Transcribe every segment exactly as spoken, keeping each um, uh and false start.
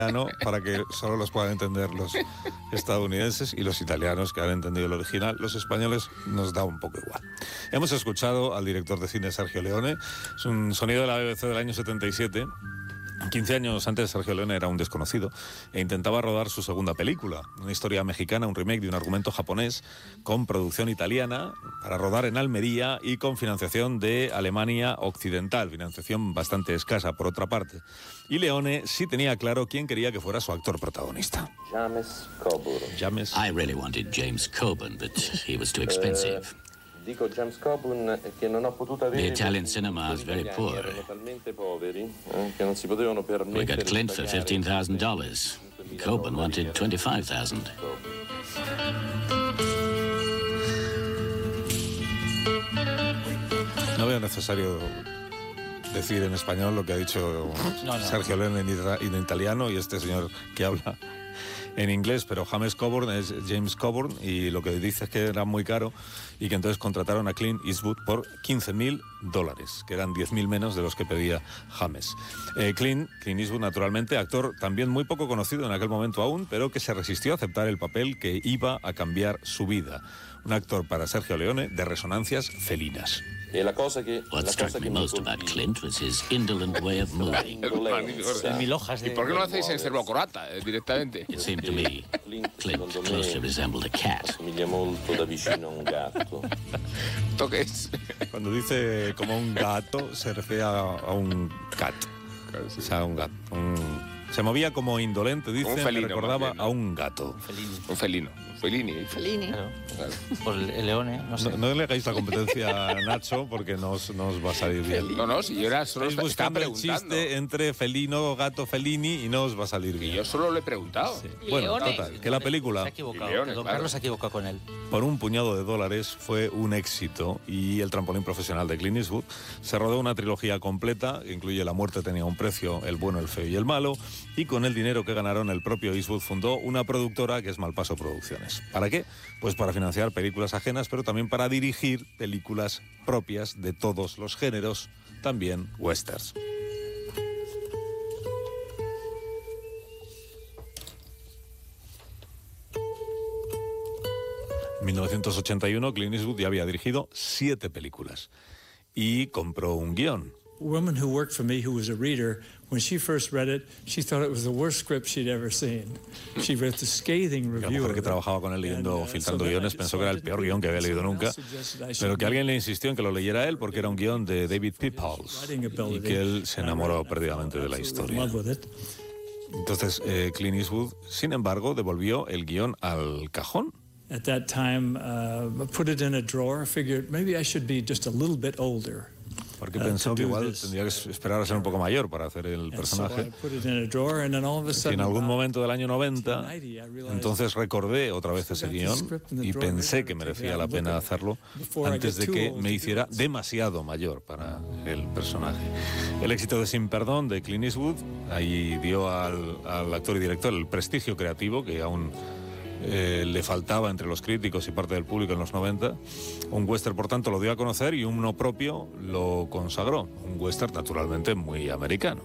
para que solo los puedan entender los estadounidenses y los italianos que han entendido el original. Los españoles nos da un poco igual. Hemos escuchado al director de cine Sergio Leone. Es un sonido de la B B C del año setenta y siete. quince años antes, Sergio Leone era un desconocido e intentaba rodar su segunda película, una historia mexicana, un remake de un argumento japonés con producción italiana para rodar en Almería y con financiación de Alemania Occidental, financiación bastante escasa por otra parte. Y Leone sí tenía claro quién quería que fuera su actor protagonista. James Coburn. James. I really wanted James Coburn, but he was too expensive. Dico James Coburn che non ho potuto avere. The Italian cinema is very poor. Erano talmente poveri eh, che non si potevano permettere. We got Clint for fifteen thousand dollars. Coburn wanted twenty-five thousand. No veo necesario decir en español lo que ha dicho no, no. Sergio Leone en italiano y este señor que habla en inglés, pero James Coburn es James Coburn y lo que dice es que era muy caro y que entonces contrataron a Clint Eastwood por quince mil dólares, que eran diez mil menos de los que pedía James. Eh, Clint, Clint Eastwood, naturalmente, actor también muy poco conocido en aquel momento aún, pero que se resistió a aceptar el papel que iba a cambiar su vida. Un actor para Sergio Leone de resonancias felinas. E la cosa che, What la struck cosa me che most mi about Clint was his indolent way of moving. Mil hojas de... ¿Y por qué no lo hacéis en cervocrota eh, directamente? It seemed to me Clint closely resembled a cat. Somiglia molto da vicino a un gatto. ¿Esto qué es? Cuando dice como un gato, se refiere a, a un cat. O sea, un gato. Un... Se movía como indolente, dice, un felino, me recordaba bien, ¿no? a un gato. Un felino. Felini. Felini. Claro. Claro. Por el Leone, no sé. No, no le hagáis la competencia a Nacho porque no os, no os va a salir bien. No, no, si yo era solo Estáis estaba buscando el preguntando. chiste entre felino, gato, Felini y no os va a salir bien. Y yo solo le he preguntado. Sí. Bueno, Leone. total, que la película, Se ha equivocado. Y Leone, que Don claro. Carlos se ha equivocado con él. por un puñado de dólares, fue un éxito y el trampolín profesional de Clint Eastwood. Se rodó una trilogía completa, que incluye La muerte tenía un precio, El bueno, el feo y el malo, y con el dinero que ganaron el propio Eastwood fundó una productora que es Malpaso Producciones. ¿Para qué? Pues para financiar películas ajenas, pero también para dirigir películas propias de todos los géneros, también westerns. En mil novecientos ochenta y uno, Clint Eastwood ya había dirigido siete películas y compró un guión. A woman who worked for me, who was a reader, when she first read it, she thought it was the worst script she'd ever seen. She read the scathing La review mujer of que it. trabajaba con él leyendo, And, uh, filtrando so then guiones, I pensó que era el peor guión que había leído nunca, pero que alguien le insistió en que lo leyera él porque era un guión de David Peoples y que él se enamoró perdidamente de la historia. Entonces, eh, Clint Eastwood, sin embargo, devolvió el guión al cajón. At that time, uh, put it in a drawer, figured maybe I should be just a little bit older. Porque uh, pensó to que do igual this. tendría que esperar a ser un poco mayor para hacer el And so I personaje. put it in a drawer, and then all of a Y sudden, en algún about momento del año noventa, nineteen ninety, I realized entonces recordé otra vez ese forgot the guión script in the y drawer. pensé que Maybe merecía I'll la look pena at it hacerlo before I antes get de too que old me to do hiciera this. demasiado mayor para el personaje. El éxito de Sin Perdón de Clint Eastwood ahí dio al, al actor y director el prestigio creativo que aún Eh, le faltaba entre los críticos y parte del público en los noventa. Un western, por tanto, lo dio a conocer y uno propio lo consagró. Un western, naturalmente, muy americano.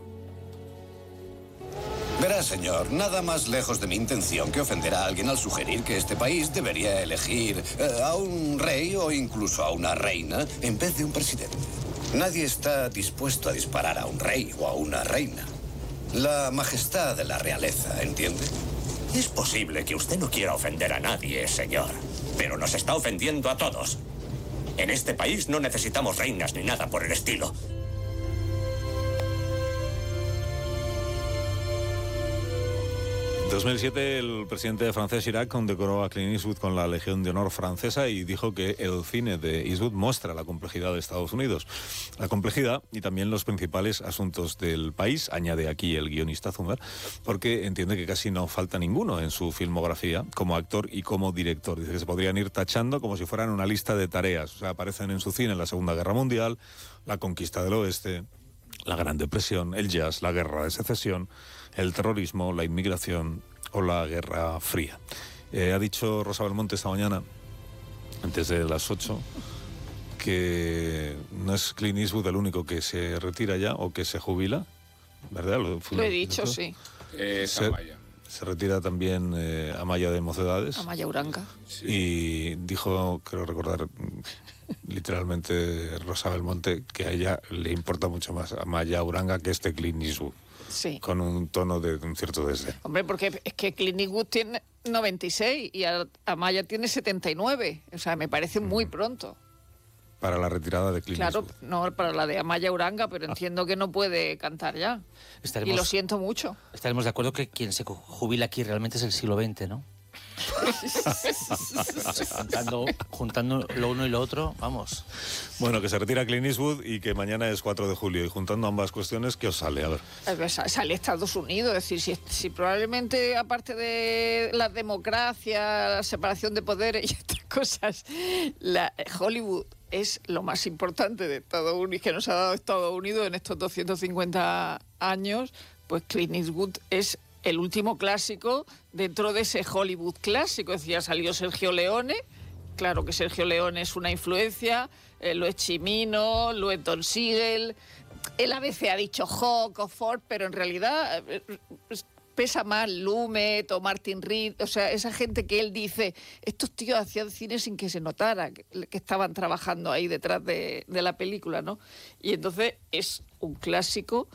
Verá, señor, nada más lejos de mi intención que ofender a alguien al sugerir que este país debería elegir eh, a un rey o incluso a una reina en vez de un presidente. Nadie está dispuesto a disparar a un rey o a una reina. La majestad de la realeza, ¿entiende? Es posible que usted no quiera ofender a nadie, señor, pero nos está ofendiendo a todos. En este país no necesitamos reinas ni nada por el estilo. En dos mil siete, el presidente francés Chirac condecoró a Clint Eastwood con la Legión de Honor francesa y dijo que el cine de Eastwood muestra la complejidad de Estados Unidos. La complejidad y también los principales asuntos del país, añade aquí el guionista Zumar, porque entiende que casi no falta ninguno en su filmografía como actor y como director. Dice que se podrían ir tachando como si fueran una lista de tareas. O sea, aparecen en su cine la Segunda Guerra Mundial, la conquista del Oeste, la Gran Depresión, el jazz, la Guerra de Secesión, el terrorismo, la inmigración o la Guerra Fría. Eh, ha dicho Rosa Belmonte esta mañana, antes de las ocho, que no es Clint Eastwood el único que se retira ya o que se jubila, ¿verdad? Lo, lo he dicho, sí. Es se, Amaya. se retira también eh, Amaya de Mocedades. Amaya Uranga. Sí. Y dijo, creo recordar, literalmente Rosa Belmonte, que a ella le importa mucho más Amaya Uranga que este Clint Eastwood. Sí. Con un tono de un cierto desdén. Hombre, porque es que Clint Eastwood tiene noventa y seis y Amaya tiene setenta y nueve. O sea, me parece muy pronto. Para la retirada de Clint Claro, Eastwood. no para la de Amaya Uranga, pero entiendo que no puede cantar ya. Estaremos, y lo siento mucho. Estaremos de acuerdo que quien se jubila aquí realmente es el siglo veinte, ¿no? juntando, juntando lo uno y lo otro, vamos. Bueno, que se retira Clint Eastwood y que mañana es cuatro de julio. Y juntando ambas cuestiones, ¿qué os sale? A ver. Sale Estados Unidos, es decir, si, si probablemente aparte de la democracia, la separación de poderes y estas cosas, la Hollywood es lo más importante de Estados Unidos, que nos ha dado Estados Unidos en estos doscientos cincuenta años, pues Clint Eastwood es el último clásico dentro de ese Hollywood clásico. Es decir, ya salió Sergio Leone, claro que Sergio Leone es una influencia, eh, lo es Cimino, lo es Don Siegel, él a veces ha dicho Hawk o Ford, pero en realidad eh, pesa más Lumet o Martin Reed, o sea, esa gente que él dice, estos tíos hacían cine sin que se notara que, que estaban trabajando ahí detrás de, de la película, ¿no? Y entonces es un clásico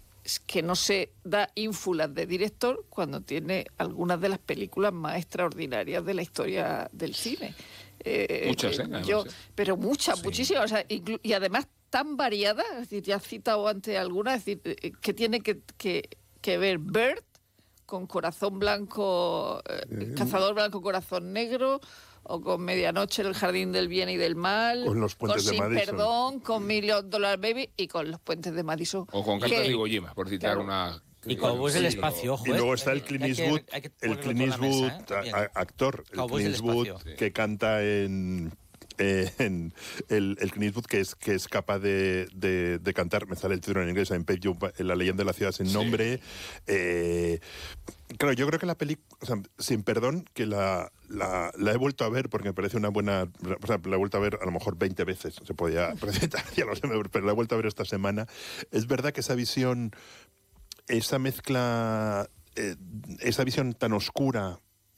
que no se da ínfulas de director cuando tiene algunas de las películas más extraordinarias de la historia del cine. Eh, muchas, ¿eh? eh yo, pero muchas, sí. muchísimas. O sea, y además tan variadas, es decir, ya has citado antes algunas, es decir, eh, que tiene que, que, que ver Bird con Corazón Blanco, eh, Cazador Blanco, Corazón Negro, o con Medianoche en el Jardín del Bien y del Mal, con Los Puentes con de Sin Madison. Perdón, con Million Dollar Baby y con Los Puentes de Madison. O con Cartas de Iwo Jima, por citar claro. una... Y Cowboys del Espacio, ojo. Y luego está el Clint Eastwood, el Clint Eastwood actor, el Clint Eastwood que canta en... Eh, en el, el Clint Eastwood que es, que es capaz de, de, de cantar, me sale el título en inglés, en La leyenda de la ciudad sin nombre. Sí. Eh, claro, yo creo que la película, o sea, Sin Perdón, que la, la, la he vuelto a ver porque me parece una buena, o sea, la he vuelto a ver a lo mejor veinte veces, se podía presentar, ya lo sé, pero la he vuelto a ver esta semana. Es verdad que esa visión, esa mezcla, eh, esa visión tan oscura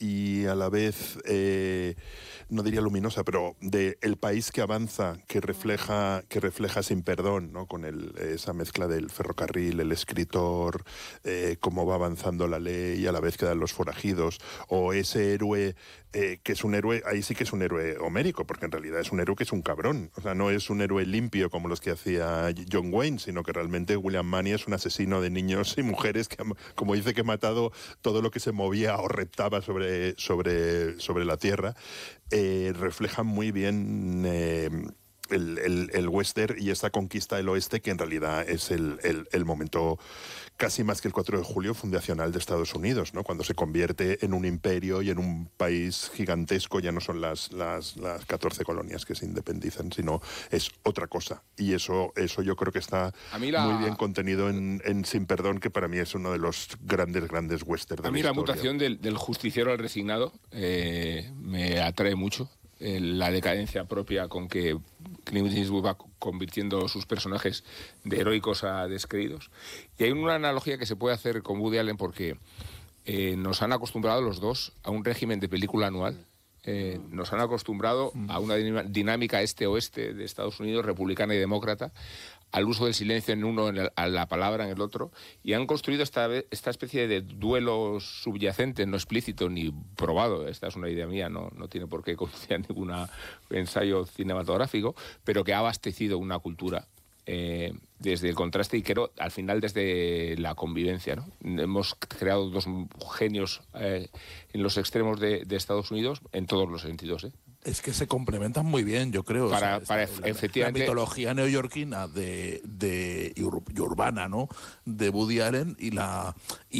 y a la vez, eh, no diría luminosa, pero de el país que avanza, que refleja, que refleja Sin Perdón, ¿no? Con el, esa mezcla del ferrocarril, el escritor, eh, cómo va avanzando la ley y a la vez quedan los forajidos, o ese héroe eh, que es un héroe, ahí sí que es un héroe homérico, porque en realidad es un héroe que es un cabrón, o sea, no es un héroe limpio como los que hacía John Wayne, sino que realmente William Munny es un asesino de niños y mujeres que, como dice, que ha matado todo lo que se movía o reptaba sobre Sobre, sobre la tierra, eh, refleja muy bien eh, el, el, el western y esta conquista del oeste, que en realidad es el, el, el momento casi más que el cuatro de julio fundacional de Estados Unidos, ¿no? Cuando se convierte en un imperio y en un país gigantesco, ya no son las, las, las catorce colonias que se independizan, sino es otra cosa. Y eso, eso yo creo que está la... muy bien contenido en, en Sin Perdón, que para mí es uno de los grandes, grandes westerns de A mí la, la mutación del, del justiciero al resignado eh, me atrae mucho. Eh, la decadencia propia con que Clint Eastwood va convirtiendo sus personajes de heroicos a descreídos. Y hay una analogía que se puede hacer con Woody Allen porque eh, nos han acostumbrado los dos a un régimen de película anual. Eh, nos han acostumbrado a una dinámica este-oeste de Estados Unidos, republicana y demócrata, al uso del silencio en uno, en el, a la palabra en el otro, y han construido esta, esta especie de duelo subyacente, no explícito ni probado, esta es una idea mía, no, no tiene por qué confiar en ningún ensayo cinematográfico, pero que ha abastecido una cultura eh, desde el contraste y creo al final desde la convivencia, ¿no? Hemos creado dos genios eh, en los extremos de, de Estados Unidos en todos los sentidos, ¿eh? Es que se complementan muy bien, yo creo. Para, o sea, para la, efectivamente... la mitología neoyorquina de, de y urbana, ¿no? De Woody Allen y la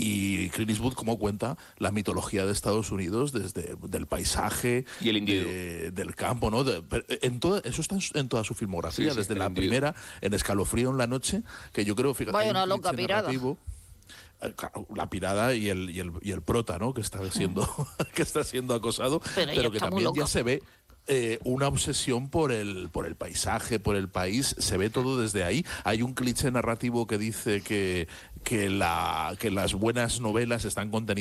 y Clint Eastwood, como cuenta la mitología de Estados Unidos desde del paisaje y el individuo de, del campo, ¿no? De, en toda, eso está en toda su filmografía, sí, sí, desde la individuo. primera en Escalofrío en la noche, que yo creo, fíjate, vaya una loca pirada. La pirada y el, y el y el prota, ¿no? Que está siendo que está siendo acosado, pero, pero que también ya se ve eh, una obsesión por el, por el paisaje, por el país, se ve todo desde ahí. Hay un cliché narrativo que dice que, que, la, que las buenas novelas están contenidas